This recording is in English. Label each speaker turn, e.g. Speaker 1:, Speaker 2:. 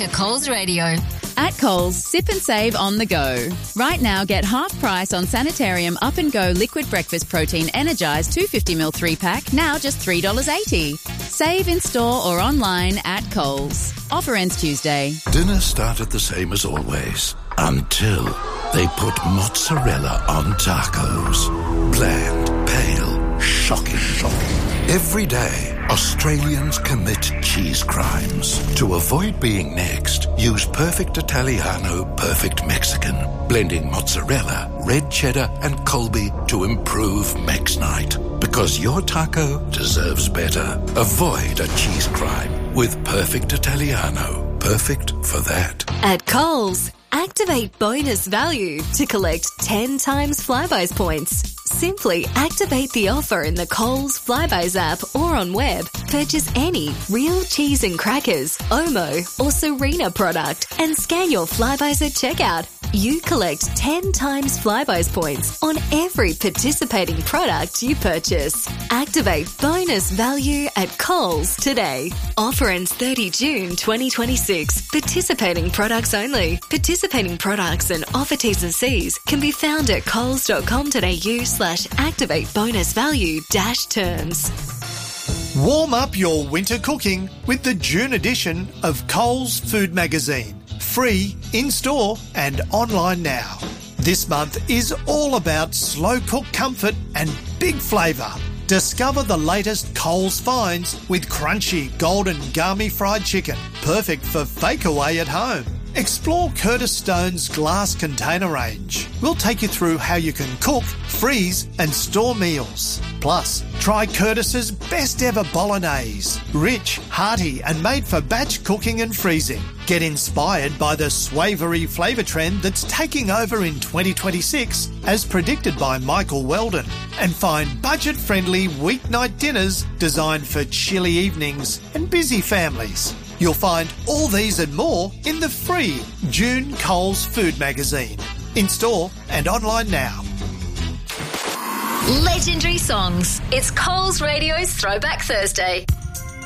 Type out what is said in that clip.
Speaker 1: to Coles Radio.
Speaker 2: At Coles, sip and save on the go. Right now, get half price on Sanitarium Up and Go Liquid Breakfast Protein Energised 250ml 3-pack, now just $3.80. Save in store or online at Coles. Offer ends Tuesday.
Speaker 3: Dinner started the same as always, until they put mozzarella on tacos. Bland, pale, shocking. Every day, Australians commit cheese crimes. To avoid being next, use Perfect Italiano, Perfect Mexican, blending mozzarella, red cheddar and Colby to improve Mex Night. Because your taco deserves better. Avoid a cheese crime with Perfect Italiano. Perfect for that.
Speaker 4: At Coles, activate bonus value to collect 10 times Flybuys points. Simply activate the offer in the Coles Flybuys app or on web. Purchase any real cheese and crackers, Omo or Serena product and scan your Flybuys at checkout. You collect 10 times Flybuys points on every participating product you purchase. Activate bonus value at Coles today. Offer ends 30 June 2026. Participating products only. Participating products and offer T's and C's can be found at coles.com.au/activate bonus value -terms.
Speaker 5: Warm up your winter cooking with the June edition of Coles Food Magazine. Free, in-store and online now. This month is all about slow-cook comfort and big flavour. Discover the latest Coles finds with crunchy, golden, gummy fried chicken, perfect for fake-away at home. Explore Curtis Stone's glass container range. We'll take you through how you can cook, freeze and store meals. Plus, try Curtis's best ever bolognese. Rich, hearty and made for batch cooking and freezing. Get inspired by the swavery flavour trend that's taking over in 2026 as predicted by Michael Weldon. And find budget-friendly weeknight dinners designed for chilly evenings and busy families. You'll find all these and more in the free June Coles Food Magazine. In store and online now.
Speaker 1: Legendary songs. It's Coles Radio's Throwback Thursday.